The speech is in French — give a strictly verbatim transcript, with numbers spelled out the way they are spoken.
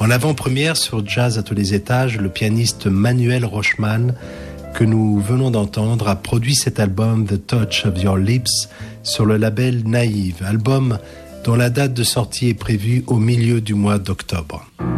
En avant-première sur Jazz à tous les étages, le pianiste Manuel Rochman, que nous venons d'entendre, a produit cet album The Touch of Your Lips sur le label Naïve, album dont la date de sortie est prévue au milieu du mois d'octobre.